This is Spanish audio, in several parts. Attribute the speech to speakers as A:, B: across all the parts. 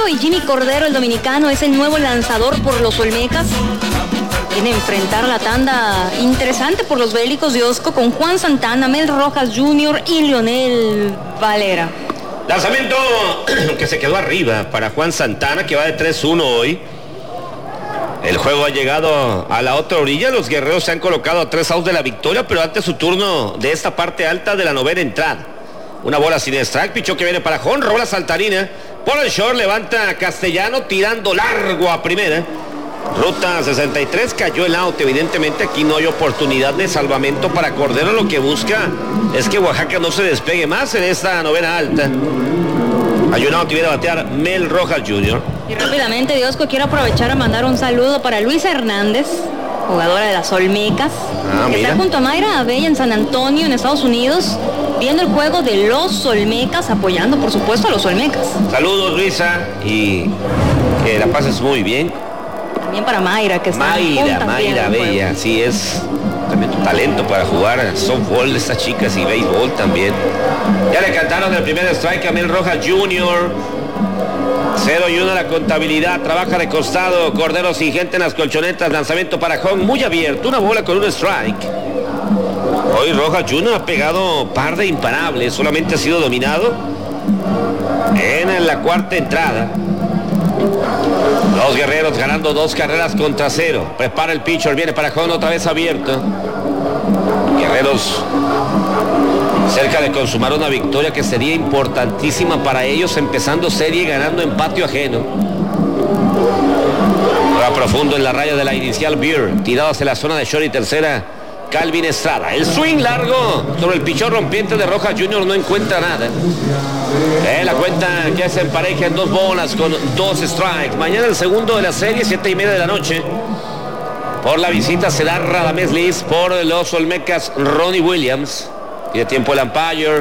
A: y Jimmy Cordero, el dominicano, es el nuevo lanzador por los Olmecas. Viene a enfrentar la tanda interesante por los bélicos de Osco con Juan Santana, Mel Rojas Jr. y Leonel Valera.
B: Lanzamiento que se quedó arriba para Juan Santana, que va de 3-1 hoy. El juego ha llegado a la otra orilla. Los guerreros se han colocado a 3 outs de la victoria, pero antes su turno de esta parte alta de la novena entrada. Una bola sin strike, pichó que viene para Jon, rola Saltarina. Por el short levanta Castellano tirando largo a primera. Ruta 63, cayó el out. Evidentemente aquí no hay oportunidad de salvamento para Cordero. Lo que busca es que Oaxaca no se despegue más en esta novena alta. Hay un out y viene a batear Mel Rojas Jr.
A: Y rápidamente, Diosco, quiero aprovechar a mandar un saludo para Luisa Hernández, jugadora de las Olmecas, que está junto a Mayra Abella en San Antonio, en Estados Unidos, viendo el juego de los Olmecas, apoyando por supuesto a los Olmecas.
B: Saludos, Luisa, y que la pases muy bien.
A: También para Mayra, que está
B: Mayra Bella, sí, es también tu talento para jugar softball de estas chicas y béisbol también. Ya le cantaron el primer strike a Mel Rojas Jr. 0-1 la contabilidad, trabaja de costado, Cordero sin gente en las colchonetas, lanzamiento para Jon, muy abierto, una bola con un strike. Hoy Rojas Jr. ha pegado par de imparables, solamente ha sido dominado en la cuarta entrada. Los guerreros ganando 2 carreras contra 0. Prepara el pitcher, viene para Jon, otra vez abierto. Guerreros cerca de consumar una victoria que sería importantísima para ellos, empezando serie y ganando en patio ajeno. Juega profundo en la raya de la inicial Beer, tirado hacia la zona de short y tercera Calvin Estrada. El swing largo sobre el pichón rompiente de Rojas Jr. no encuentra nada. La cuenta ya se empareja en 2 bolas con 2 strikes. Mañana el segundo de la serie, 7:30 de la noche. Por la visita será Radamés Liz, por los Olmecas Ronnie Williams. Tiene tiempo el umpire.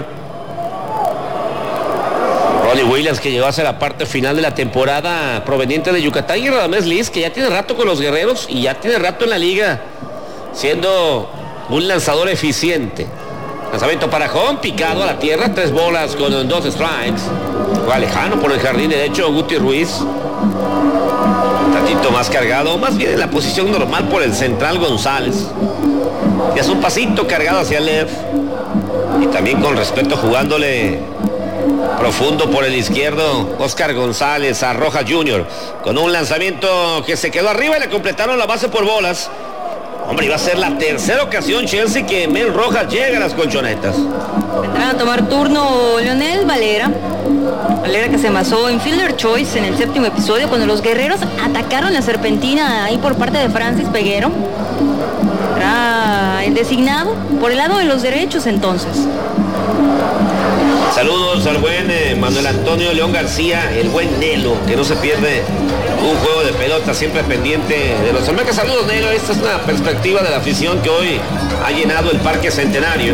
B: Ronnie Williams, que llegó hacia la parte final de la temporada proveniente de Yucatán, y Radamés Liz, que ya tiene rato con los guerreros y ya tiene rato en la liga siendo un lanzador eficiente. Lanzamiento para Jon, picado a la tierra, 3 bolas con 2 strikes. Juega lejano por el jardín derecho Guti Ruiz. Un tantito más cargado, más bien en la posición normal por el central González. Y hace un pasito cargado hacia el left. Y también con respeto jugándole profundo por el izquierdo Oscar González a Rojas Jr. Con un lanzamiento que se quedó arriba y le completaron la base por bolas. Hombre, iba a ser la tercera ocasión, Chelsea, que Mel Rojas llega a las colchonetas.
A: Vendrán a tomar turno Leonel Valera. Valera, que se basó en Fielder Choice en el 7º episodio, cuando los guerreros atacaron la serpentina ahí por parte de Francis Peguero. Era el designado por el lado de los derechos entonces.
B: Saludos al buen Manuel Antonio León García, el buen Nelo, que no se pierde un juego de pelota, siempre pendiente de los Olmecas. Saludos, Nelo. Esta es una perspectiva de la afición que hoy ha llenado el Parque Centenario.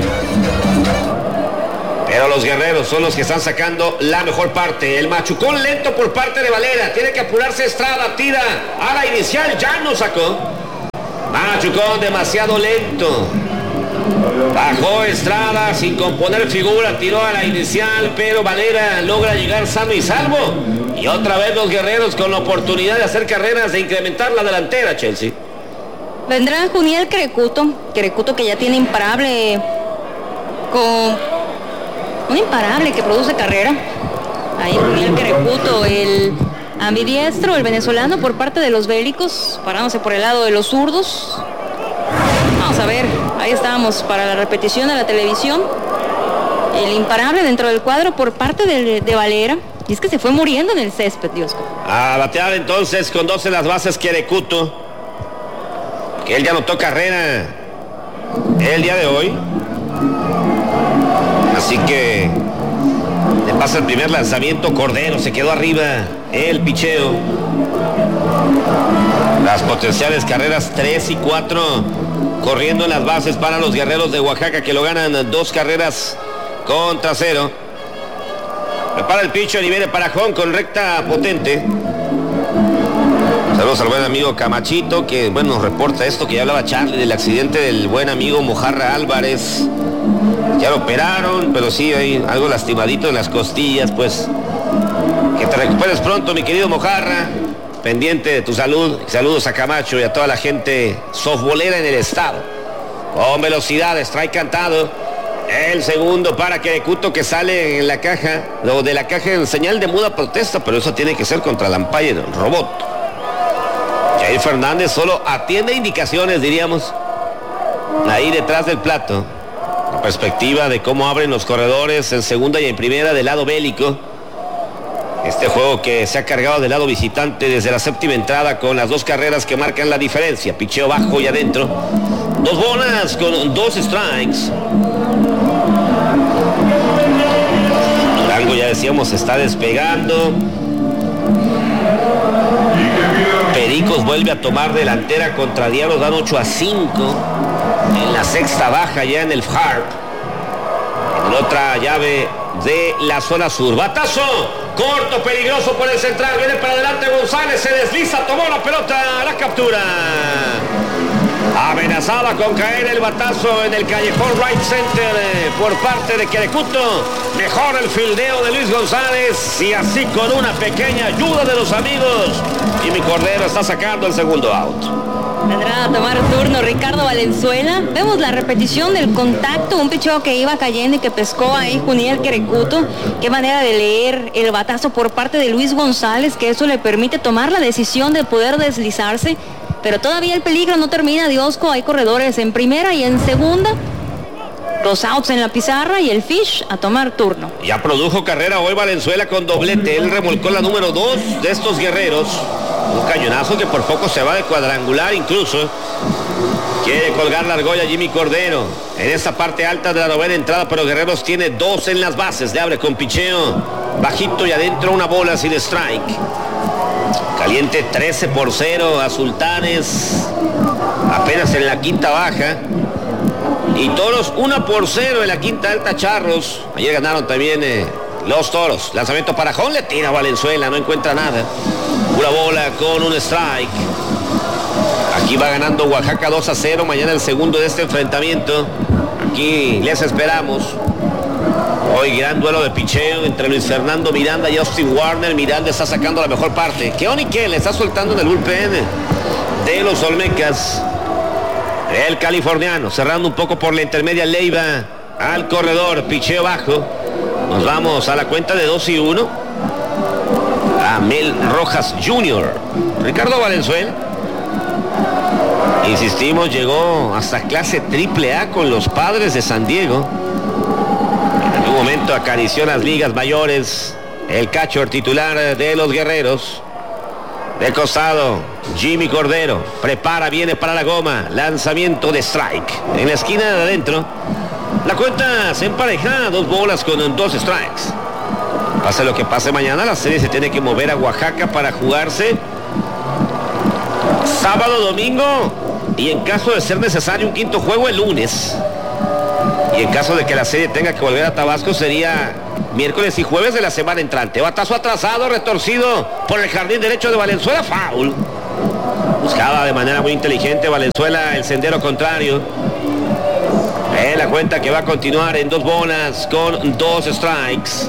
B: Pero los guerreros son los que están sacando la mejor parte. El machucón lento por parte de Valera. Tiene que apurarse Estrada, tira a la inicial, ya no sacó. Machucón demasiado lento. Bajó Estrada sin componer figura, tiró a la inicial, pero Valera logra llegar sano y salvo. Y otra vez los guerreros con la oportunidad de hacer carreras, de incrementar la delantera, Chelsea.
A: Vendrá Juniel Querecuto que ya tiene imparable, con un imparable que produce carrera. Ahí Juniel Querecuto, el ambidiestro, el venezolano por parte de los bélicos, parándose por el lado de los zurdos. Vamos a ver, ahí estamos para la repetición de la televisión. El imparable dentro del cuadro por parte de Valera. Y es que se fue muriendo en el césped, Dios.
B: A batear entonces con 12 en las bases Querecuto, que él ya anotó carrera el día de hoy. Así que le pasa el primer lanzamiento. Cordero se quedó arriba el picheo. Las potenciales carreras 3 y 4 corriendo en las bases para los guerreros de Oaxaca, que lo ganan 2 carreras contra 0. Prepara el pitcher y viene para Jon con recta potente. Saludos al buen amigo Camachito, que bueno, nos reporta esto que ya hablaba Charlie del accidente del buen amigo Mojarra Álvarez. Ya lo operaron, pero sí hay algo lastimadito en las costillas, pues Que te recuperes pronto, mi querido Mojarra. Pendiente de tu salud. Saludos a Camacho y a toda la gente softbolera en el estado. Con velocidad, strike cantado. El segundo para Querecuto, que sale en la caja, lo de la caja en señal de muda protesta, pero eso tiene que ser contra el umpire robot. Jair Fernández solo atiende indicaciones, diríamos, ahí detrás del plato. La perspectiva de cómo abren los corredores en segunda y en primera del lado bélico. Este juego que se ha cargado del lado visitante desde la séptima entrada con las dos carreras que marcan la diferencia. Picheo bajo y adentro. 2 bolas con 2 strikes. Durango, ya decíamos, está despegando. Pericos vuelve a tomar delantera contra Diablos, dan 8-5 en la sexta baja ya en el Harp. En la otra llave de la zona sur. Batazo corto, peligroso por el central, viene para adelante González, se desliza, tomó la pelota, la captura. Amenazaba con caer el batazo en el callejón right center por parte de Querecuto. Mejor el fildeo de Luis González y así con una pequeña ayuda de los amigos. Jimmy Cordero está sacando el segundo out.
A: Vendrá a tomar turno Ricardo Valenzuela. Vemos la repetición del contacto, un picheo que iba cayendo y que pescó ahí Juniel Querecuto. Qué manera de leer el batazo por parte de Luis González, que eso le permite tomar la decisión de poder deslizarse. Pero todavía el peligro no termina, Diosco. Hay corredores en primera y en segunda. Los outs en la pizarra y el Fish a tomar turno.
B: Ya produjo carrera hoy Valenzuela con doblete. Él remolcó la número 2 de estos guerreros. Un cañonazo que por poco se va de cuadrangular incluso. Quiere colgar la argolla Jimmy Cordero en esta parte alta de la novena entrada, pero Guerreros tiene 2 en las bases. Le abre con picheo bajito y adentro una bola sin strike. Caliente 13-0 a Sultanes, apenas en la quinta baja. Y Toros 1-0 en la quinta alta Charros. Ayer ganaron también los Toros. Lanzamiento para Jón, le tira Valenzuela, no encuentra nada. Una bola con un strike. Aquí va ganando Oaxaca 2-0. Mañana el segundo de este enfrentamiento. Aquí les esperamos. Hoy gran duelo de picheo entre Luis Fernando Miranda y Austin Warner. Miranda está sacando la mejor parte. Keoni le está soltando en el bullpen de los Olmecas. El californiano cerrando un poco por la intermedia Leiva al corredor. Picheo bajo. Nos vamos a la cuenta de 2-1. Mel Rojas Jr. Ricardo Valenzuela. Insistimos, llegó hasta clase AAA con los Padres de San Diego. En algún momento acarició las ligas mayores. El catcher titular de los Guerreros. De costado, Jimmy Cordero. Prepara, viene para la goma. Lanzamiento de strike. En la esquina de adentro. La cuenta se empareja. 2 bolas con 2 strikes. Pase lo que pase mañana, la serie se tiene que mover a Oaxaca para jugarse sábado, domingo y en caso de ser necesario un quinto juego el lunes. Y en caso de que la serie tenga que volver a Tabasco sería miércoles y jueves de la semana entrante. Batazo atrasado, retorcido por el jardín derecho de Valenzuela, foul. Buscaba de manera muy inteligente Valenzuela el sendero contrario. La cuenta que va a continuar en 2 bolas con 2 strikes.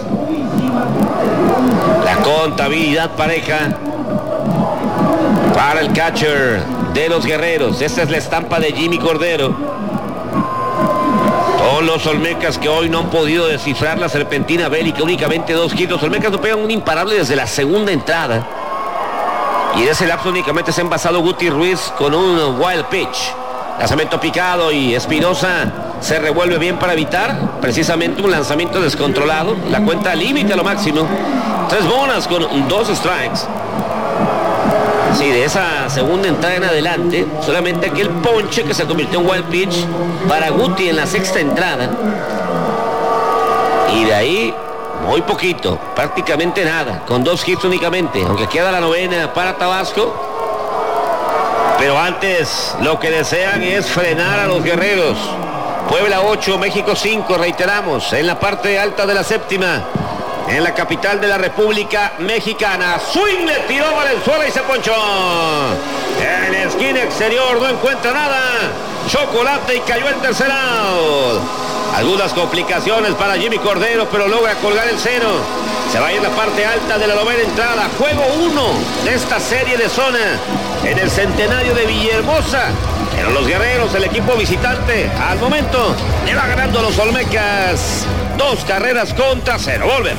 B: La contabilidad pareja para el catcher de los Guerreros. Esta es la estampa de Jimmy Cordero. Todos los Olmecas que hoy no han podido descifrar la serpentina bélica. Únicamente 2 hits. Los Olmecas no pegan un imparable desde la segunda entrada. Y en ese lapso únicamente se ha envasado Guti Ruiz con un wild pitch. Lanzamiento picado y Espinosa se revuelve bien para evitar precisamente un lanzamiento descontrolado. La cuenta límite a lo máximo. 3 bolas con 2 strikes. Sí, de esa segunda entrada en adelante, solamente aquel ponche que se convirtió en wild pitch para Guti en la sexta entrada. Y de ahí, muy poquito, prácticamente nada, con 2 hits únicamente, aunque queda la novena para Tabasco. Pero antes lo que desean es frenar a los Guerreros. Puebla 8, México 5, reiteramos, en la parte alta de la séptima, en la capital de la República Mexicana. Swing, le tiró Valenzuela y se ponchó. En la esquina exterior no encuentra nada. Chocolate y cayó el tercer out. Algunas complicaciones para Jimmy Cordero, pero logra colgar el cero. Se va a ir la parte alta de la novena entrada. Juego 1 de esta serie de zona en el centenario de Villahermosa. Pero los guerreros, el equipo visitante, al momento le va ganando a los Olmecas 2 carreras contra 0. Volver.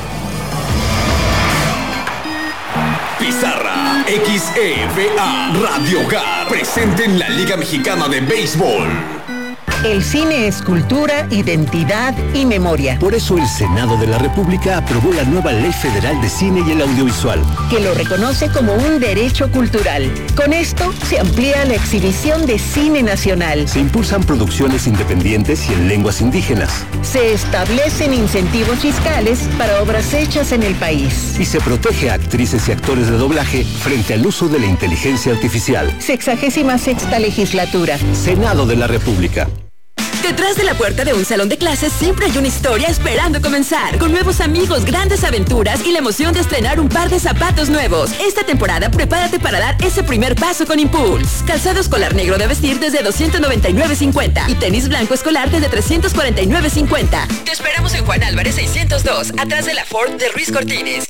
C: Pizarra XEVA Radio Hogar presente en la Liga Mexicana de Béisbol.
D: El cine es cultura, identidad y memoria.
E: Por eso el Senado de la República aprobó la nueva Ley Federal de Cine y el Audiovisual,
D: que lo reconoce como un derecho cultural. Con esto se amplía la exhibición de cine nacional.
E: Se impulsan producciones independientes y en lenguas indígenas.
D: Se establecen incentivos fiscales para obras hechas en el país.
E: Y se protege a actrices y actores de doblaje frente al uso de la inteligencia artificial.
D: 66ª legislatura.
E: Senado de la República.
F: Detrás de la puerta de un salón de clases siempre hay una historia esperando comenzar, con nuevos amigos, grandes aventuras y la emoción de estrenar un par de zapatos nuevos. Esta temporada prepárate para dar ese primer paso con Impulse. Calzado escolar negro de vestir desde $299.50 y tenis blanco escolar desde $349.50. Te esperamos en Juan Álvarez 602, atrás de la Ford de Ruiz Cortines.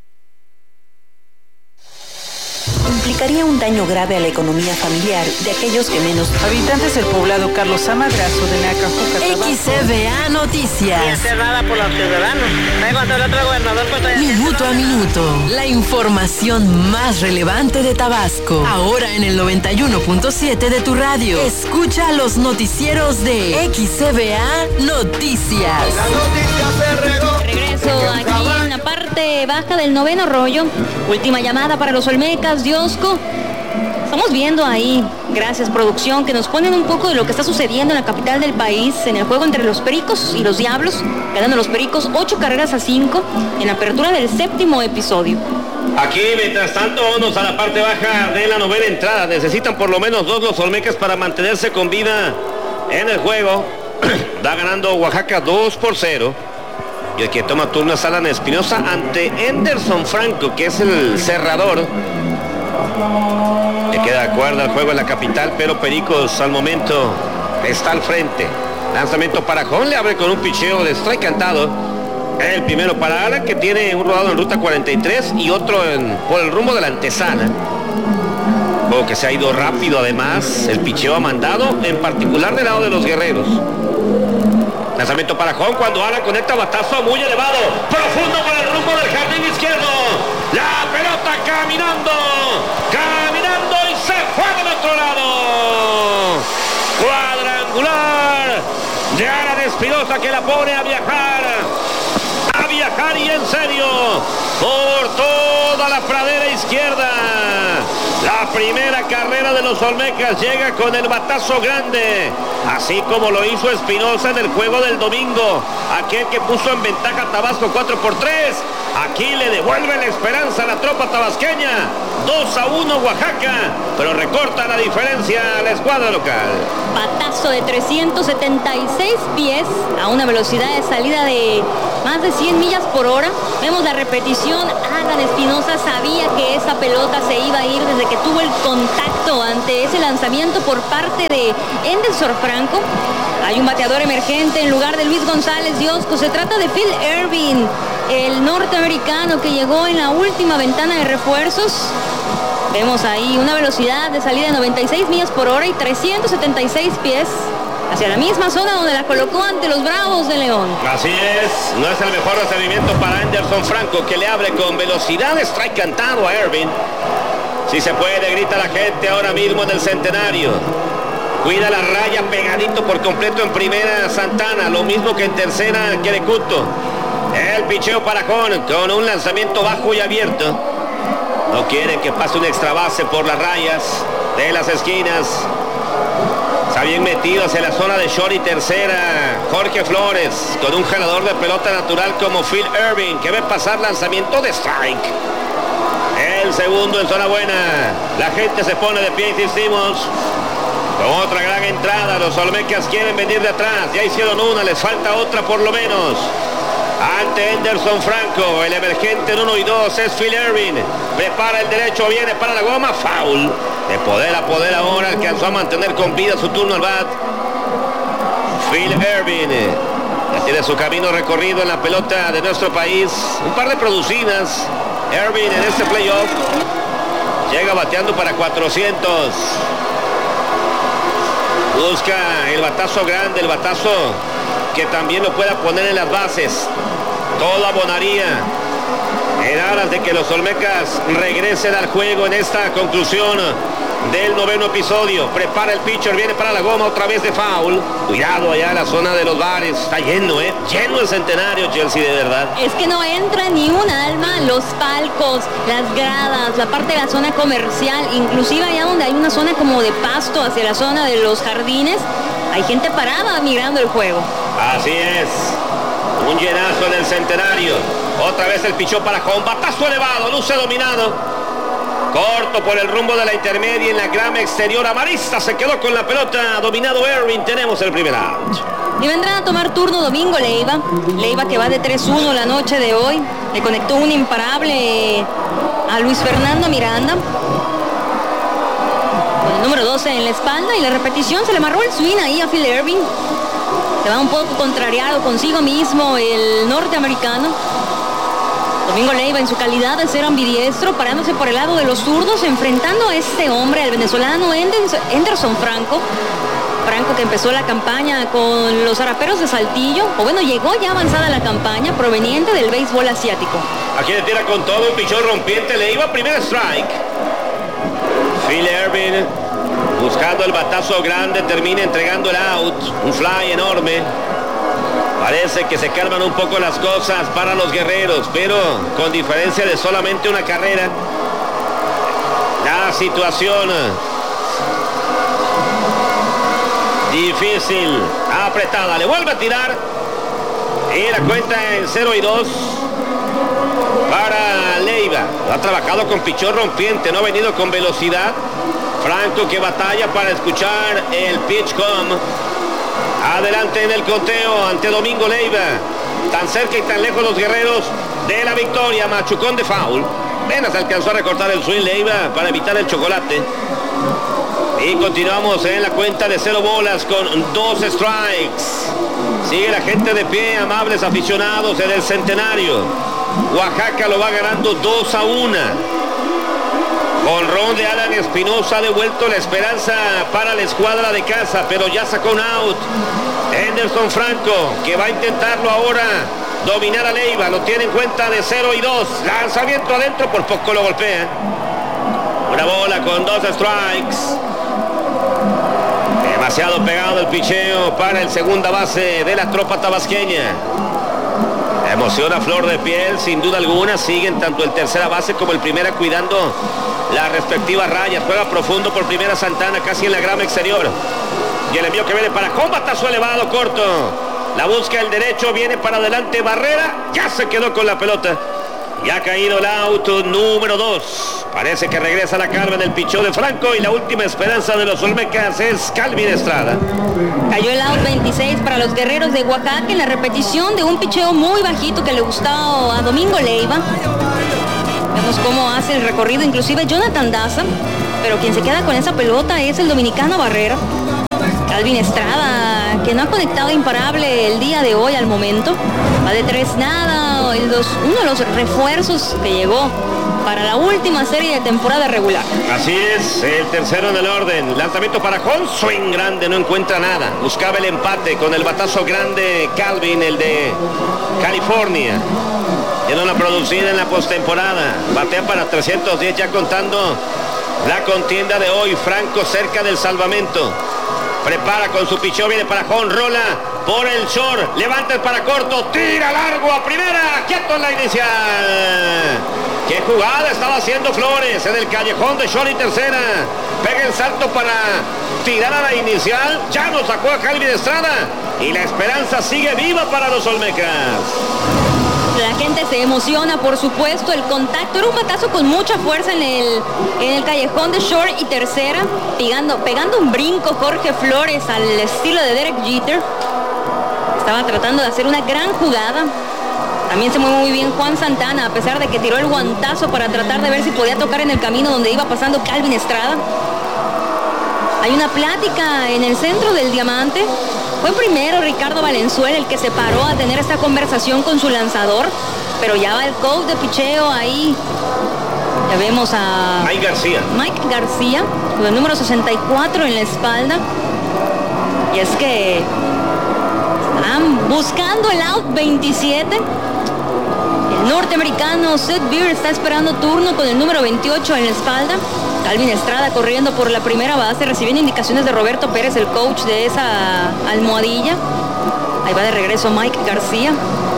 G: Implicaría un daño grave a la economía familiar de aquellos que menos.
H: Habitantes del poblado Carlos A. Madrazo de Nacajuca,
F: XCBA Noticias.
I: Sin hacer nada por los ciudadanos. Cuando el otro gobernador
F: Minuto a minuto. La información más relevante de Tabasco. Ahora en el 91.7 de tu radio. Escucha los noticieros de XCBA Noticias.
A: Regreso aquí en la parte baja del noveno rollo. Última llamada para los Olmecas, Diosco. Estamos viendo ahí, gracias producción, que nos ponen un poco de lo que está sucediendo en la capital del país, en el juego entre los Pericos y los Diablos, ganando los Pericos 8-5 en la apertura del 7º episodio.
B: Aquí, mientras tanto, vamos a la parte baja de la novena entrada. Necesitan por lo menos 2 los Olmecas para mantenerse con vida en el juego. Va ganando Oaxaca 2-0. Y el que toma turno es Alan Espinosa ante Henderson Franco, que es el cerrador. Le queda de acuerdo al juego en la capital, pero Pericos al momento está al frente. Lanzamiento para Jón, le abre con un picheo de strike cantado. El primero para Alan, que tiene un rodado en ruta 43 y otro por el rumbo de la antesana. Juego que se ha ido rápido además. El picheo ha mandado, en particular del lado de los guerreros. Lanzamiento para Jón cuando Alan conecta batazo muy elevado. Profundo por el rumbo del jardín izquierdo. La pelota caminando y se fue del otro lado. Cuadrangular de Alan Espinosa, que la pone a viajar y en serio por toda la pradera izquierda. La primera carrera de los Olmecas llega con el batazo grande, así como lo hizo Espinosa en el juego del domingo, aquel que puso en ventaja a Tabasco 4-3. Aquí le devuelve la esperanza a la tropa tabasqueña. 2-1 Oaxaca, pero recorta la diferencia a la escuadra local.
A: Batazo de 376 pies a una velocidad de salida de más de 100 millas por hora. Vemos la repetición. Alan Espinosa sabía que esa pelota se iba a ir desde que tuvo el contacto ante ese lanzamiento por parte de Henderson Franco. Hay un bateador emergente en lugar de Luis González Diosco. Se trata de Phil Ervin, el norteamericano que llegó en la última ventana de refuerzos. Vemos ahí una velocidad de salida de 96 millas por hora y 376 pies hacia la misma zona donde la colocó ante los Bravos de León.
B: Así es, no es el mejor recibimiento para Henderson Franco, que le abre con velocidad, strike cantado a Ervin. Si se puede, grita la gente ahora mismo en el centenario. Cuida la raya pegadito por completo en primera Santana, lo mismo que en tercera Querecuto. El picheo para Jón con un lanzamiento bajo y abierto. No quieren que pase un extra base por las rayas de las esquinas. Está bien metido hacia la zona de short y tercera Jorge Flores, con un jalador de pelota natural como Phil Ervin, que ve pasar lanzamiento de strike. El segundo en zona buena. La gente se pone de pie, insistimos. Con otra gran entrada, los Olmecas quieren venir de atrás. Ya hicieron una, les falta otra por lo menos. Ante Henderson Franco, el emergente en 1 y 2 es Phil Ervin. Prepara el derecho, viene para la goma, foul. De poder a poder ahora alcanzó a mantener con vida su turno al bat. Phil Ervin Ya tiene su camino recorrido en la pelota de nuestro país. Un par de producidas. Irving en este playoff llega bateando para 400. Busca el batazo grande, el batazo que también lo pueda poner en las bases. Todo abonaría en aras de que los Olmecas regresen al juego en esta conclusión del noveno episodio. Prepara el pitcher, viene para la goma, otra vez de foul. Cuidado allá en la zona de los bares. Está lleno, lleno el Centenario, Chelsea, de verdad.
A: Es que no entra ni un alma. Los palcos, las gradas, la parte de la zona comercial, inclusive allá donde hay una zona como de pasto hacia la zona de los jardines, hay gente parada mirando el juego.
B: Así es. Un llenazo en el Centenario. Otra vez el pichó para Home. Batazo elevado, luce dominado. Corto por el rumbo de la intermedia en la grama exterior. Amarista se quedó con la pelota. Dominado Irving. Tenemos el primer out.
A: Y vendrán a tomar turno Domingo Leiva. Leiva que va de 3-1 la noche de hoy. Le conectó un imparable a Luis Fernando Miranda. Con el número 12 en la espalda. Y la repetición se le amarró el swing ahí a Phil Irving. Se va un poco contrariado consigo mismo el norteamericano. Domingo Leiva en su calidad de ser ambidiestro, parándose por el lado de los zurdos, enfrentando a este hombre, al venezolano Henderson Franco. Franco que empezó la campaña con los Araperos de Saltillo, o bueno, llegó ya avanzada la campaña, proveniente del béisbol asiático.
B: Aquí le tira con todo, un pichón rompiente, Leiva, primer strike. Phil Irving buscando el batazo grande, termina entregando el out, un fly enorme. Parece que se calman un poco las cosas para los guerreros, pero con diferencia de solamente una carrera. La situación difícil, apretada, le vuelve a tirar y la cuenta en 0-2 para Leiva. Ha trabajado con pichón rompiente, no ha venido con velocidad. Franco que batalla para escuchar el pitch come. Adelante en el conteo ante Domingo Leiva. Tan cerca y tan lejos los guerreros de la victoria. Machucón de foul. Apenas alcanzó a recortar el swing Leiva para evitar el chocolate. Y continuamos en la cuenta de 0 bolas con 2 strikes. Sigue la gente de pie, amables aficionados en el Centenario. Oaxaca lo va ganando 2-1. Jonrón de Alan Espinosa ha devuelto la esperanza para la escuadra de casa, pero ya sacó un out. Henderson Franco, que va a intentarlo ahora, dominar a Leiva, lo tiene en cuenta de 0-2. Lanzamiento adentro, por poco lo golpea. Una bola con 2 strikes. Demasiado pegado el picheo para el segunda base de la tropa tabasqueña. Emociona a flor de piel, sin duda alguna. Siguen tanto el tercera base como el primera cuidando las respectivas rayas. Juega profundo por primera Santana, casi en la grama exterior. Y el envío que viene para Home, batazo elevado, corto. La busca el derecho, viene para adelante Barrera. Ya se quedó con la pelota. Ya ha caído el auto número 2. Parece que regresa la calma del pichón de Franco y la última esperanza de los Olmecas es Calvin Estrada.
A: Cayó el out 26 para los guerreros de Oaxaca en la repetición de un picheo muy bajito que le gustaba a Domingo Leiva. Vemos cómo hace el recorrido inclusive Jonathan Daza, pero quien se queda con esa pelota es el dominicano Barrera. Calvin Estrada, que no ha conectado imparable el día de hoy al momento. Va de 3-0, uno de los refuerzos que llegó para la última serie de temporada regular.
B: Así es, el tercero en el orden. Lanzamiento para Home, swing grande, no encuentra nada. Buscaba el empate con el batazo grande Calvin, el de California. Tiene una producida en la postemporada. Batea para 310 ya contando la contienda de hoy. Franco cerca del salvamento. Prepara con su pichón, viene para Home, rola por el short, levanta el para corto, tira largo a primera, quieto en la inicial. Qué jugada estaba haciendo Flores en el callejón de short y tercera. Pega el salto para tirar a la inicial, ya lo sacó a Calvin Estrada y la esperanza sigue viva para los Olmecas.
A: La gente se emociona, por supuesto, el contacto era un batazo con mucha fuerza en el callejón de short y tercera, pegando un brinco Jorge Flores al estilo de Derek Jeter. Estaba tratando de hacer una gran jugada. También se mueve muy bien Juan Santana, a pesar de que tiró el guantazo para tratar de ver si podía tocar en el camino donde iba pasando Calvin Estrada. Hay una plática en el centro del diamante Fue primero Ricardo Valenzuela el que se paró a tener esta conversación con su lanzador, pero ya va el coach de picheo ahí. Ya vemos a
B: Mike García,
A: con el número 64 en la espalda. Y es que están buscando el out 27. El norteamericano Seth Beer está esperando turno con el número 28 en la espalda. Calvin Estrada corriendo por la primera base, recibiendo indicaciones de Roberto Pérez, el coach de esa almohadilla. Ahí va de regreso Mike García.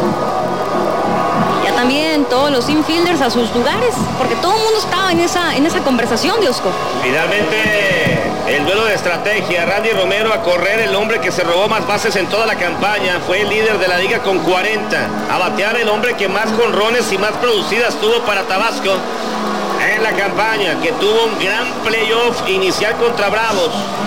A: Ya también todos los infielders a sus lugares, porque todo el mundo estaba en esa conversación, Diosco.
B: Finalmente, el duelo de estrategia. Randy Romero a correr, el hombre que se robó más bases en toda la campaña. Fue el líder de la liga con 40. A batear el hombre que más jonrones y más producidas tuvo para Tabasco en la campaña, que tuvo un gran playoff inicial contra Bravos.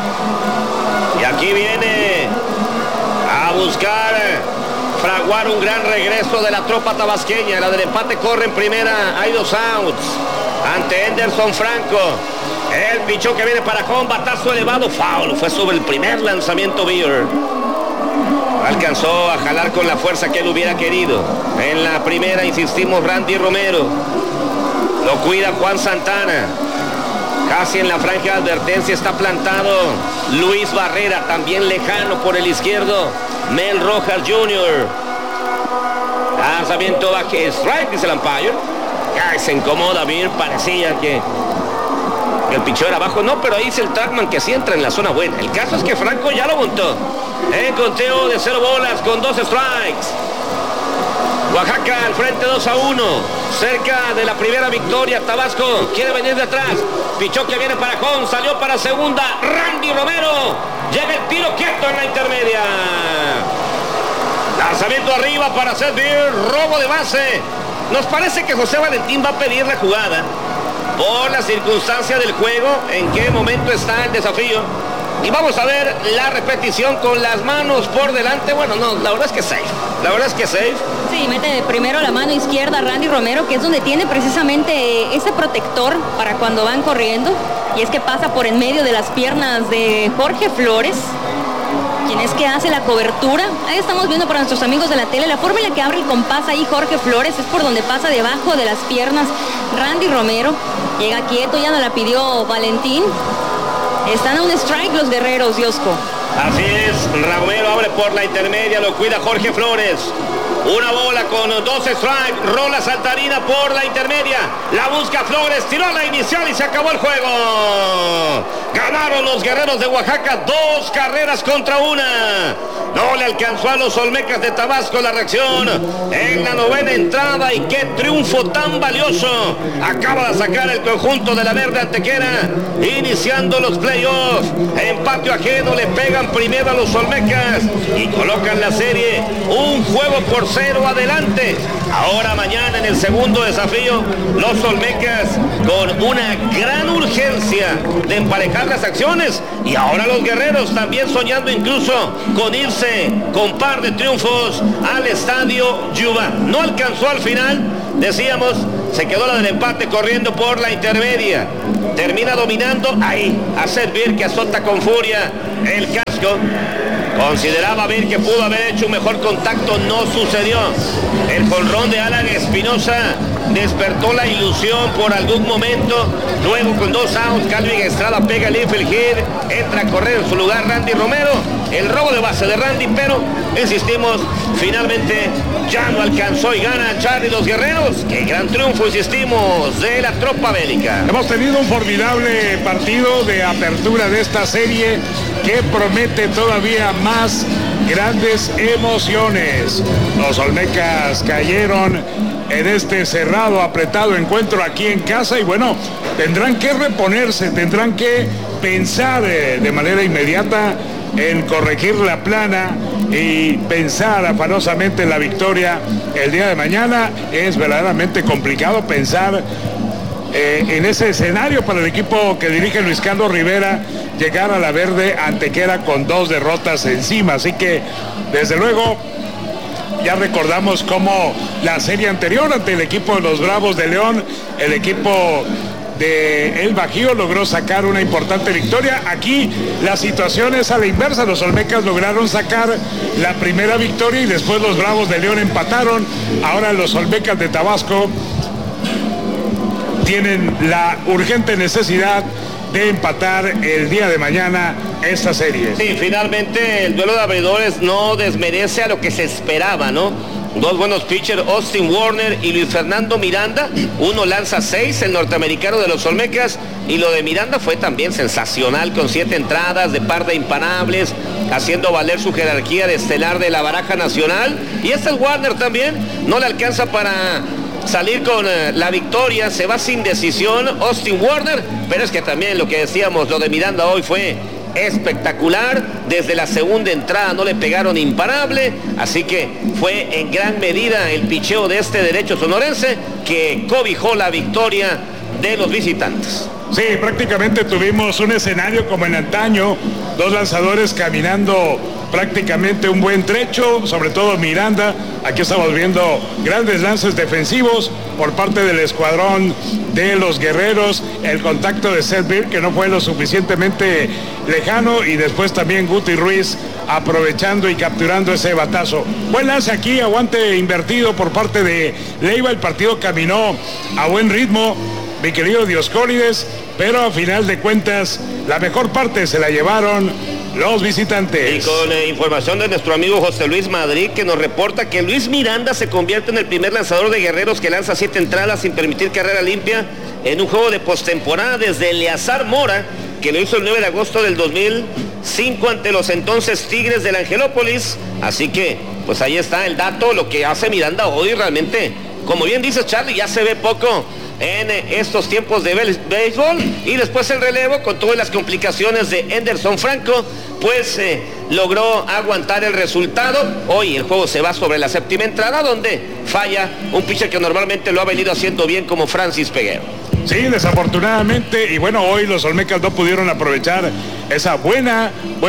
B: Y aquí viene a buscar fraguar un gran regreso de la tropa tabasqueña. La del empate corre en primera, hay 2 outs ante Henderson Franco. El pichón que viene para home, batazo elevado, foul, fue sobre el primer lanzamiento Beer. Alcanzó a jalar con la fuerza que él hubiera querido. En la primera, insistimos, Randy Romero. Lo cuida Juan Santana. Casi en la franja de advertencia está plantado Luis Barrera, también lejano por el izquierdo. Mel Rojas Jr. Lanzamiento baje, strike, dice el umpire. Ya se incomoda Beer, parecía que el pichón era abajo. No, pero ahí dice el trackman que sí entra en la zona buena. El caso es que Franco ya lo montó. En conteo de 0 bolas con 2 strikes. Oaxaca al frente 2-1. Cerca de la primera victoria. Tabasco quiere venir de atrás. Pichón que viene para home. Salió para segunda. Randy Romero. Llega el tiro quieto en la intermedia. Lanzamiento arriba para Seth Beer. Robo de base. Nos parece que José Valentín va a pedir la jugada por la circunstancia del juego. En qué momento está el desafío. Y vamos a ver la repetición con las manos por delante. Bueno, no, la verdad es que safe. La verdad es que safe.
A: Sí, mete primero la mano izquierda Randy Romero, que es donde tiene precisamente ese protector para cuando van corriendo. Y es que pasa por en medio de las piernas de Jorge Flores, quien es que hace la cobertura. Ahí estamos viendo para nuestros amigos de la tele la forma en la que abre el compás ahí Jorge Flores. Es por donde pasa debajo de las piernas Randy Romero. Llega quieto, ya no la pidió Valentín. Están a un strike los guerreros, Diosco.
B: Así es, Romero abre por la intermedia, lo cuida Jorge Flores. Una bola con 2 strikes, rola saltarina por la intermedia. La busca Flores, tiró a la inicial y se acabó el juego. Ganaron los guerreros de Oaxaca 2 carreras contra 1. No le alcanzó a los Olmecas de Tabasco la reacción en la novena entrada. Y qué triunfo tan valioso acaba de sacar el conjunto de la Verde Antequera, iniciando los playoffs. En patio ajeno le pegan primero a los Olmecas y colocan la serie 1-0 adelante. Ahora mañana en el segundo desafío, los Olmecas con una gran urgencia de emparejar las acciones. Y ahora los guerreros también soñando incluso con irse con par de triunfos al estadio Yuba. No alcanzó al final, decíamos, se quedó la del empate corriendo por la intermedia. Termina dominando ahí a Seth Beer, que azota con furia el casco. Consideraba Beer que pudo haber hecho un mejor contacto, no sucedió. El jonrón de Alan Espinosa despertó la ilusión por algún momento. Luego con 2 outs, Calvin Estrada pega el infield hit, entra a correr en su lugar Randy Romero. El robo de base de Randy, pero insistimos, finalmente ya no alcanzó y gana Charlie los guerreros. Qué gran triunfo, insistimos, de la tropa bélica.
J: Hemos tenido un formidable partido de apertura de esta serie que promete todavía más grandes emociones. Los Olmecas cayeron en este cerrado, apretado encuentro aquí en casa y bueno, tendrán que reponerse, tendrán que pensar de manera inmediata en corregir la plana y pensar afanosamente en la victoria el día de mañana. Es verdaderamente complicado pensar en ese escenario para el equipo que dirige Luis Carlos Rivera, llegar a la Verde Antequera con 2 derrotas encima. Así que, desde luego, ya recordamos cómo la serie anterior ante el equipo de los Bravos de León, el equipo de El Bajío logró sacar una importante victoria. Aquí la situación es a la inversa. Los olmecas lograron sacar la primera victoria y después los Bravos de León empataron. Ahora los olmecas de Tabasco tienen la urgente necesidad de empatar el día de mañana esta serie.
B: Sí, finalmente el duelo de abridores no desmerece a lo que se esperaba, ¿no? Dos buenos pitchers, Austin Warner y Luis Fernando Miranda. Uno lanza 6, el norteamericano de los Olmecas, y lo de Miranda fue también sensacional, con 7 entradas de par de imparables, haciendo valer su jerarquía de estelar de la baraja nacional. Y este es Warner también, no le alcanza para salir con la victoria, se va sin decisión Austin Warner, pero es que también lo que decíamos, lo de Miranda hoy fue espectacular. Desde la segunda entrada no le pegaron imparable, así que fue en gran medida el picheo de este derecho sonorense que cobijó la victoria de los visitantes.
J: Sí, prácticamente tuvimos un escenario como en antaño, dos lanzadores caminando prácticamente un buen trecho, sobre todo Miranda. Aquí estamos viendo grandes lances defensivos por parte del escuadrón de los Guerreros, el contacto de Seth Beer, que no fue lo suficientemente lejano, y después también Guti Ruiz aprovechando y capturando ese batazo. Buen lance aquí, aguante invertido por parte de Leiva. El partido caminó a buen ritmo, mi querido Dioscórides, pero a final de cuentas la mejor parte se la llevaron los visitantes.
B: Y con información de nuestro amigo José Luis Madrid, que nos reporta que Luis Miranda se convierte en el primer lanzador de Guerreros que lanza 7 entradas sin permitir carrera limpia en un juego de postemporada desde Eleazar Mora, que lo hizo el 9 de agosto del 2005 ante los entonces Tigres del Angelópolis. Así que, pues ahí está el dato, lo que hace Miranda hoy realmente, como bien dices, Charlie, ya se ve poco en estos tiempos de béisbol. Y después el relevo, con todas las complicaciones de Henderson Franco, pues logró aguantar el resultado. Hoy el juego se va sobre la séptima entrada, donde falla un pitcher que normalmente lo ha venido haciendo bien, como Francis Peguero.
J: Sí, desafortunadamente, y bueno, hoy los Olmecas no pudieron aprovechar esa buena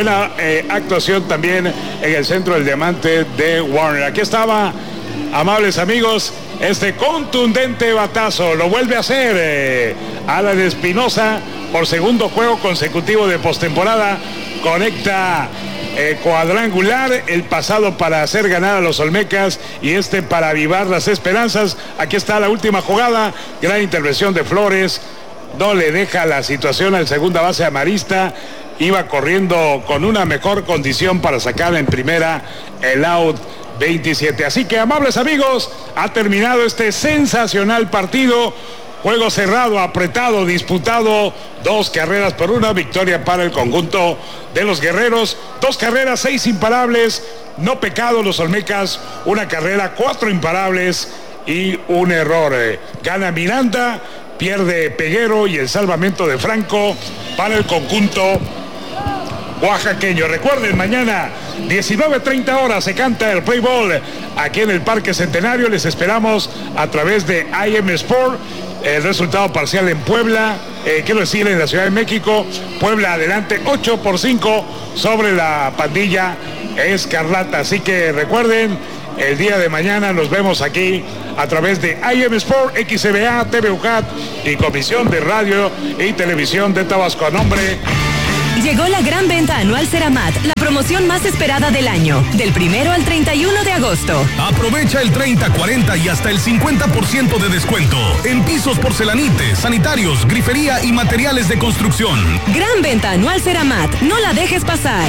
J: actuación también en el centro del diamante de Warner. Aquí estaba, amables amigos, este contundente batazo, lo vuelve a hacer Alan Espinosa por segundo juego consecutivo de postemporada, conecta cuadrangular, el pasado para hacer ganar a los Olmecas y este para avivar las esperanzas. Aquí está la última jugada, gran intervención de Flores, no le deja la situación al segunda base Amarista, iba corriendo con una mejor condición para sacar en primera el out 27. Así que, amables amigos, ha terminado este sensacional partido. Juego cerrado, apretado, disputado, 2 carreras por 1, victoria para el conjunto de los Guerreros. 2 carreras, 6 imparables, no pecado los Olmecas, 1 carrera, 4 imparables y 1 error. Gana Miranda, pierde Peguero y el salvamento de Franco para el conjunto oaxaqueño. Recuerden, mañana 19:30 horas se canta el Play Ball aquí en el Parque Centenario. Les esperamos a través de IM Sport. El resultado parcial en Puebla, quiero decir, en la Ciudad de México, Puebla adelante 8-5 sobre la pandilla Escarlata. Así que recuerden, el día de mañana nos vemos aquí a través de IM Sport, XBA, TV UCAT y Comisión de Radio y Televisión de Tabasco. A nombre...
K: Llegó la gran venta anual Ceramat, la promoción más esperada del año, del 1 al 31 de agosto.
L: Aprovecha el 30, 40 y hasta el 50% de descuento en pisos, porcelanites, sanitarios, grifería y materiales de construcción.
K: Gran venta anual Ceramat, no la dejes pasar.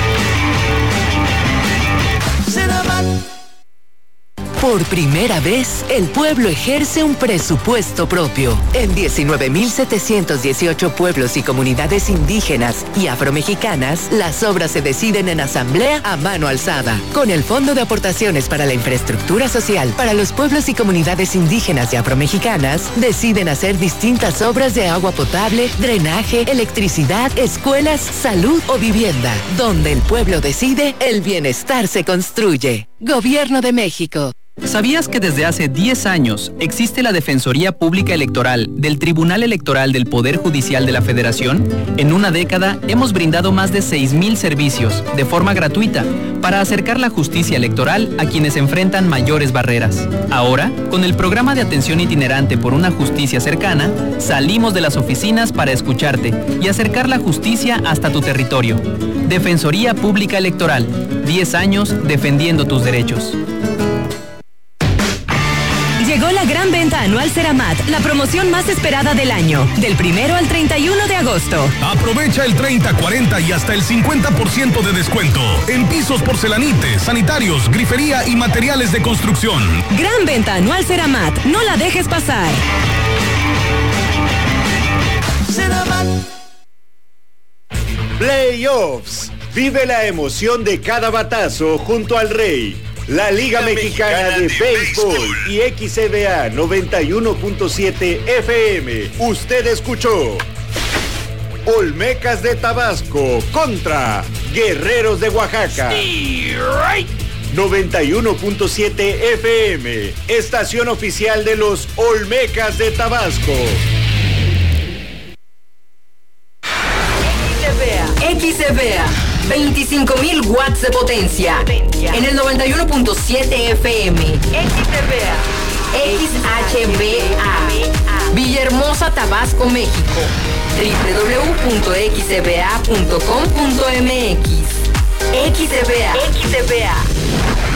F: Ceramat. Por primera vez, el pueblo ejerce un presupuesto propio. En 19.718 pueblos y comunidades indígenas y afromexicanas, las obras se deciden en asamblea a mano alzada. Con el Fondo de Aportaciones para la Infraestructura Social para los pueblos y comunidades indígenas y afromexicanas, deciden hacer distintas obras de agua potable, drenaje, electricidad, escuelas, salud o vivienda. Donde el pueblo decide, el bienestar se construye.
M: Gobierno de México.
N: ¿Sabías que desde hace 10 años existe la Defensoría Pública Electoral del Tribunal Electoral del Poder Judicial de la Federación? En una década hemos brindado más de 6,000 servicios de forma gratuita para acercar la justicia electoral a quienes enfrentan mayores barreras. Ahora, con el programa de atención itinerante por una justicia cercana, salimos de las oficinas para escucharte y acercar la justicia hasta tu territorio. Defensoría Pública Electoral, 10 años defendiendo tus derechos.
K: Llegó la gran venta anual Ceramat, la promoción más esperada del año, del 1 al 31 de agosto.
L: Aprovecha el 30, 40 y hasta el 50% de descuento en pisos, porcelanites, sanitarios, grifería y materiales de construcción.
K: Gran venta anual Ceramat, no la dejes pasar.
O: Ceramat. Playoffs. Vive la emoción de cada batazo junto al Rey. La Liga Mexicana de Béisbol y XCBA 91.7 FM. Usted escuchó Olmecas de Tabasco contra Guerreros de Oaxaca. 91.7 FM. Estación oficial de los Olmecas de Tabasco.
F: XCBA, 25,000 watts de potencia. En el 91.7 FM. XCBA. Villahermosa, Tabasco, México. www.xcba.com.mx. XCBA.